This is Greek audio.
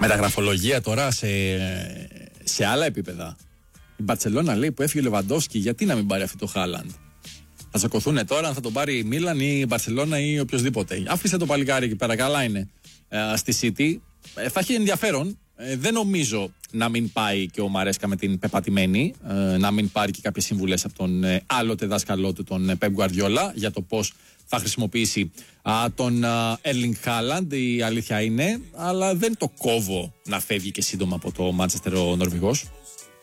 Μεταγραφολογία τώρα σε άλλα επίπεδα. Η Μπαρσελόνα λέει που έφυγε ο Λεβαντόφσκι, γιατί να μην πάρει αυτό το Χάλαντ? Θα σακωθούν τώρα αν θα τον πάρει η Μίλαν ή η Μπαρσελόνα ή οποιοδήποτε. Άφησε το παλικάρι εκεί πέρα, καλά είναι στη City. Θα έχει ενδιαφέρον. Δεν νομίζω να μην πάει και ο Μαρέσκα με την πεπατημένη, να μην πάρει και κάποιες συμβουλές από τον άλλοτε δάσκαλό του, τον Πεπ Γκουαρδιόλα, για το πώς θα χρησιμοποιήσει τον Έρλινγκ Χάλαντ. Η αλήθεια είναι, αλλά δεν το κόβω να φεύγει και σύντομα από το Μάντσεστερ ο Νορβηγός.